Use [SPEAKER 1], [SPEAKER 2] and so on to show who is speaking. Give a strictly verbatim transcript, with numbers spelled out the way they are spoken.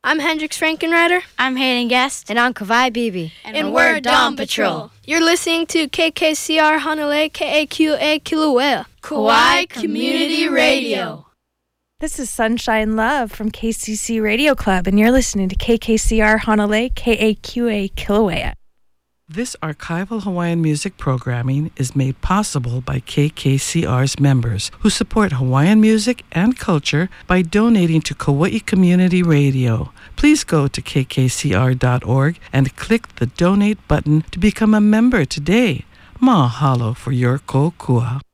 [SPEAKER 1] I'm Hendrix Frankenreiter.
[SPEAKER 2] I'm Hayden Guest.
[SPEAKER 3] And I'm Kawhi Beebe.
[SPEAKER 1] And, and we're Dawn Patrol. You're listening to K K C R Hanalei K A Q A Kilauea.
[SPEAKER 2] Kauai Community Radio.
[SPEAKER 4] This is Sunshine Love from K C C Radio Club, and you're listening to K K C R Hanalei K A Q A Kilauea.
[SPEAKER 5] This archival Hawaiian music programming is made possible by K K C R's members who support Hawaiian music and culture by donating to Kauai Community Radio. Please go to k k c r dot org and click the donate button to become a member today. Mahalo for your kokua.